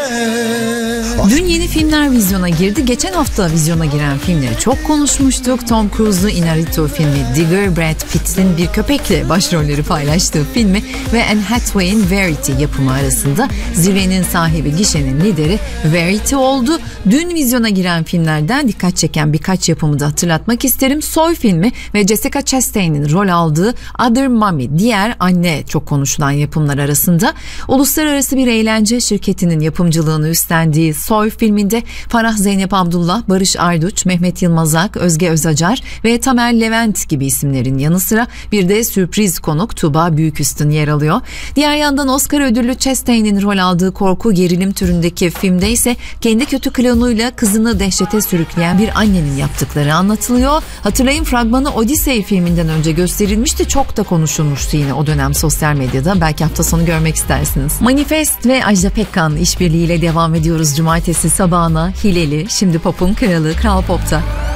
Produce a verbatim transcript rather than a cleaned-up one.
Dün yeni filmler vizyona girdi. Geçen hafta vizyona giren filmleri çok konuşmuştuk. Tom Cruise'lu Inarritu filmi, Digger, Brad Pitt'in bir köpekle başrolleri paylaştığı filmi ve Anne Hathaway'in Verity yapımı arasında zirvenin sahibi, gişenin lideri Verity oldu. Dün vizyona giren filmlerden dikkat çeken birkaç yapımı da hatırlatmak isterim. Soy filmi ve Jessica Chastain'in rol aldığı Other Mommy, diğer anne çok konuşulan yapımlar arasında. Uluslararası bir eğlence şirketinin yapımcılığını üstlendiği Soy filminde Farah Zeynep Abdullah, Barış Arduç, Mehmet Yılmaz Ak, Özge Özacar ve Tamer Levent gibi isimlerin yanı sıra bir de sürpriz konuk Tuğba Büyüküstün yer alıyor. Diğer yandan Oscar ödüllü Chastain'in rol aldığı korku gerilim türündeki filmde ise kendi kötü klonuyla kızını dehşete sürükleyen bir annenin yaptıkları anlatılıyor. Hatırlayın, fragmanı Odyssey filminden önce gösterilmişti. Çok da konuşulmuştu yine o dönem sosyal medyada. Belki hafta sonu görmek istersiniz. Manifest ve Ajda Pekkan işbirliğiyle devam ediyoruz cumartesi sabahına. Hileli, şimdi Pop'un kralı, Kral Pop'ta.